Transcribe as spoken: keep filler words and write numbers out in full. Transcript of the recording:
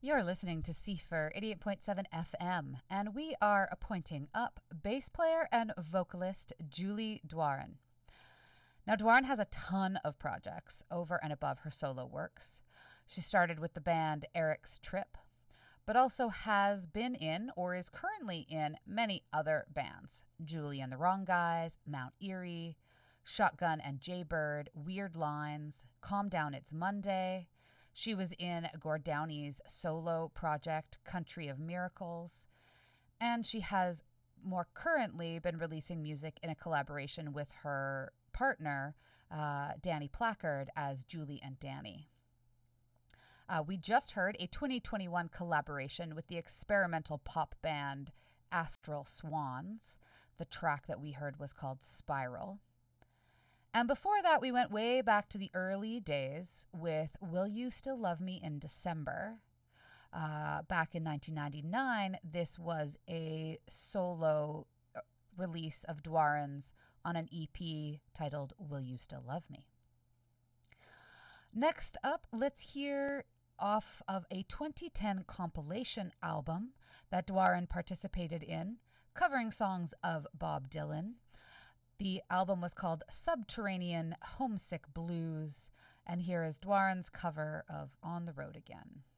You're listening to C F R eighty-eight point seven F M, and we are appointing up bass player and vocalist Julie Doiron. Now, Doiron has a ton of projects over and above her solo works. She started with the band Eric's Trip, but also has been in or is currently in many other bands. Julie and the Wrong Guys, Mount Eerie, Shotgun and Jaybird, Weird Lines, Calm Down It's Monday. She was in Gord Downie's solo project, Country of Miracles. And she has more currently been releasing music in a collaboration with her partner, uh, Danny Placard, as Julie and Danny. Uh, we just heard a twenty twenty-one collaboration with the experimental pop band Astral Swans. The track that we heard was called Spiral. And before that, we went way back to the early days with Will You Still Love Me in December. Uh, back in nineteen ninety-nine, this was a solo release of Doiron's on an E P titled Will You Still Love Me. Next up, let's hear off of a twenty ten compilation album that Doiron participated in, covering songs of Bob Dylan. The album was called Subterranean Homesick Blues, and here is Doiron's cover of On the Road Again.